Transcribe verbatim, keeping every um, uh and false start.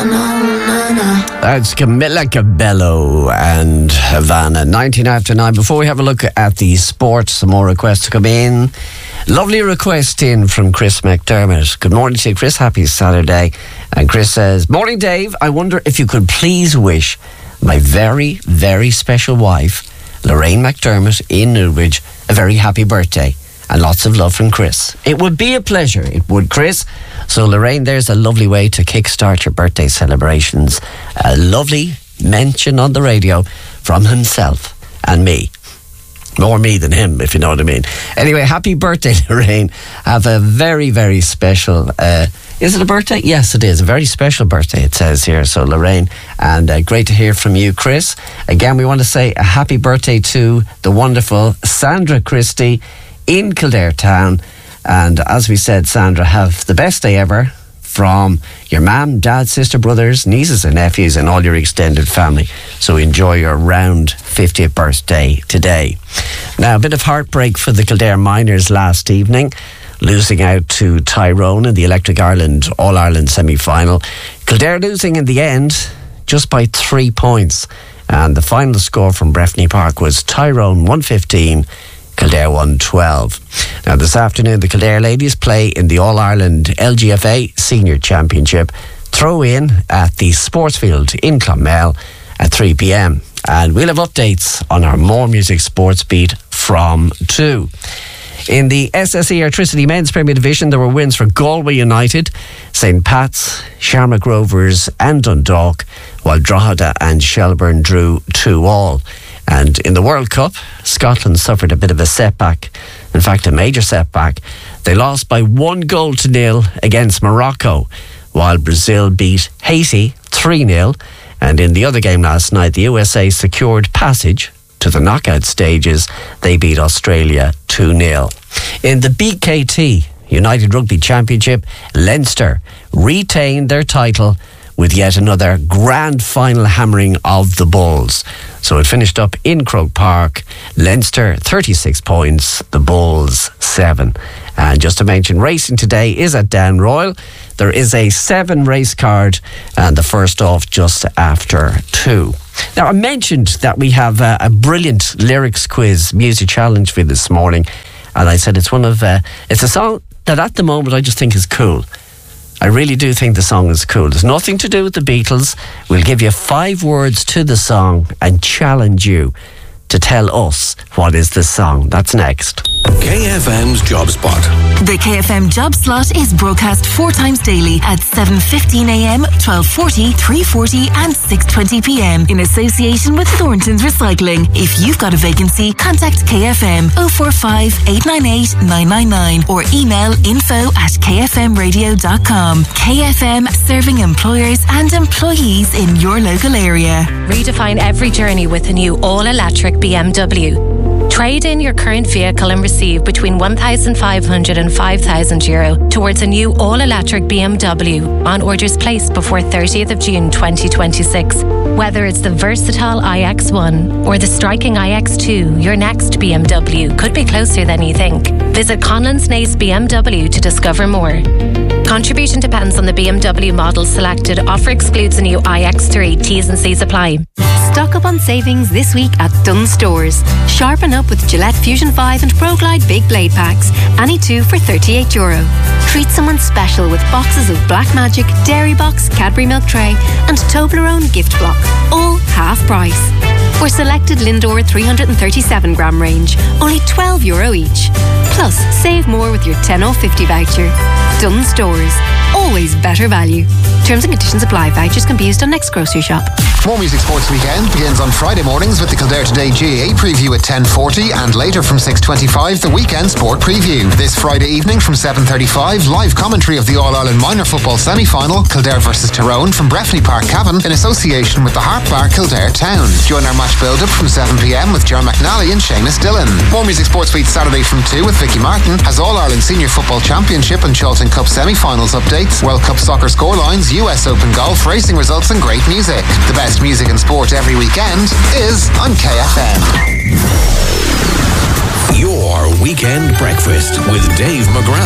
That's Camila Cabello and Havana. nineteen after nine. Before we have a look at the sport, some more requests to come in. Lovely request in from Chris McDermott. Good morning to you, Chris. Happy Saturday. And Chris says, morning, Dave. I wonder if you could please wish my very, very special wife, Lorraine McDermott in Newbridge, a very happy birthday. And lots of love from Chris. It would be a pleasure, it would, Chris. So, Lorraine, there's a lovely way to kickstart your birthday celebrations. A lovely mention on the radio from himself and me. More me than him, if you know what I mean. Anyway, happy birthday, Lorraine. Have a very, very special... Uh, is it a birthday? Yes, it is. A very special birthday, it says here. So, Lorraine, and uh, great to hear from you, Chris. Again, we want to say a happy birthday to the wonderful Sandra Christie in Kildare Town. And as we said, Sandra, have the best day ever from your mum, dad, sister, brothers, nieces and nephews and all your extended family. So enjoy your round fiftieth birthday today. Now, a bit of heartbreak for the Kildare Miners last evening, losing out to Tyrone in the Electric Ireland All-Ireland semi-final. Kildare losing in the end just by three points. And the final score from Breffni Park was Tyrone one fifteen, Kildare one twelve. Now, this afternoon, the Kildare ladies play in the All-Ireland L G F A Senior Championship throw-in at the Sports Field in Clonmel at three p.m. And we'll have updates on our More Music Sports beat from two. In the S S E Airtricity Men's Premier Division, there were wins for Galway United, Saint Pat's, Shamrock Rovers and Dundalk, while Drogheda and Shelburne drew two all. And in the World Cup, Scotland suffered a bit of a setback. In fact, a major setback. They lost by one goal to nil against Morocco, while Brazil beat Haiti three nil. And in the other game last night, the U S A secured passage to the knockout stages. They beat Australia two nil. In the B K T United Rugby Championship, Leinster retained their title with yet another grand final hammering of the Bulls. So it finished up in Croke Park. Leinster, thirty-six points. The Bulls, seven. And just to mention, racing today is at Down Royal. There is a seven race card, and the first off just after two. Now, I mentioned that we have a, a brilliant lyrics quiz music challenge for you this morning. And I said it's one of, uh, it's a song that at the moment I just think is cool. I really do think the song is cool. There's nothing to do with the Beatles. We'll give you five words to the song and challenge you to tell us what is the song. That's next. K F M's Job Spot. The K F M Job Slot is broadcast four times daily at seven fifteen a.m, twelve forty, three forty and six twenty p.m. in association with Thornton's Recycling. If you've got a vacancy, contact K F M oh four five, eight nine eight, nine nine nine or email info at k f m radio dot com. K F M, serving employers and employees in your local area. Redefine every journey with a new all-electric B M W. Trade in your current vehicle and receive between one thousand five hundred and five thousand euro towards a new all-electric B M W on orders placed before thirtieth of June twenty twenty-six. Whether it's the versatile i X one or the striking i X two, your next B M W could be closer than you think. Visit Conlon's Nace B M W to discover more. Contribution depends on the B M W model selected. Offer excludes the new i X three. T's and C's apply. Stock up on savings this week at Dunnes Stores. Sharpen up with Gillette Fusion five and ProGlide Big Blade Packs. Any two for thirty-eight euro. Treat someone special with boxes of Black Magic, Dairy Box, Cadbury Milk Tray and Toblerone Gift Block. All half price. For selected Lindor three hundred thirty-seven gram range, only twelve euro each. Plus, save more with your ten oh fifty voucher. Dunnes Stores. Always better value. Terms and conditions apply. Vouchers can be used on next grocery shop. More Music Sports Weekend begins on Friday mornings with the Kildare Today G A A preview at ten forty and later from six twenty-five the Weekend Sport Preview. This Friday evening from seven thirty-five, live commentary of the All-Ireland Minor Football Semi-Final, Kildare versus Tyrone from Breffni Park, Cavan, in association with the Harp Bar Kildare Town. Join our match build-up from seven p.m. with John McNally and Seamus Dillon. More Music Sports Beat Saturday from two with Vicky Martin has All-Ireland Senior Football Championship and Chilton Cup Semi-Finals updates, World Cup soccer scorelines, U S Open golf, racing results and great music. The best music and sport every weekend is on K F M. Your Weekend Breakfast with Dave McGrath.